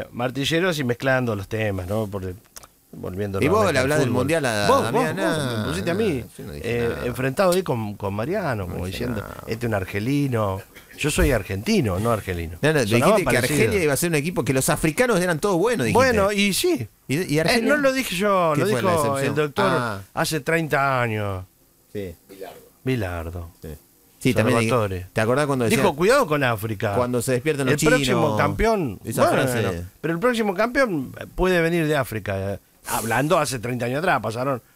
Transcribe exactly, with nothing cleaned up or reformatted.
martilleros y mezclando los temas, ¿no? Por, volviendo y vos le hablás del fútbol. mundial a vos, Damián. vos, vos, No, me pusiste a mí, no, yo no dije eh, nada. enfrentado ahí con, con Mariano, como No dije diciendo, nada. este es un argelino. Yo soy argentino, no argelino. No, no, Sonaba dijiste que parecido. Argelia iba a ser un equipo que los africanos eran todos buenos, dijiste. Bueno, y sí. ¿Y, y Eh, Argelia? no lo dije yo, ¿Qué lo fue la dijo excepción? el doctor Ah. hace treinta años. Sí. Bilardo. Sí, sí también. Salvatore. ¿Te acordás cuando decía, Dijo, cuidado con África. cuando se despiertan los el chinos? próximo campeón. Esa Bueno, frase. pero el próximo campeón puede venir de África. Eh, Hablando hace treinta años atrás, pasaron